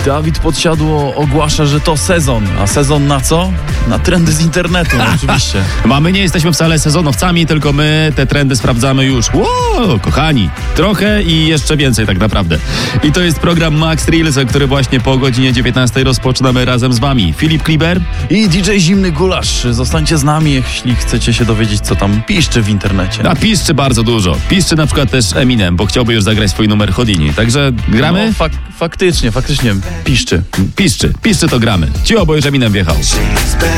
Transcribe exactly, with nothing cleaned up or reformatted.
Dawid Podsiadło ogłasza, że to sezon. A sezon na co? Na trendy z internetu, oczywiście. A my nie jesteśmy wcale sezonowcami, tylko my te trendy sprawdzamy już. Wow, kochani, trochę i jeszcze więcej tak naprawdę. I to jest program Max Reels, który właśnie po godzinie dziewiętnastej rozpoczynamy razem z wami. Filip Kliber i D J Zimny Gulasz. Zostańcie z nami, jeśli chcecie się dowiedzieć, co tam piszczy w internecie. A piszczy bardzo dużo. Piszczy na przykład też Eminem, bo chciałby już zagrać swój numer Houdini. Także gramy? No, fak- faktycznie, faktycznie piszczy. Piszczy, piszczy to gramy. Ci oboje, że Eminem wjechał.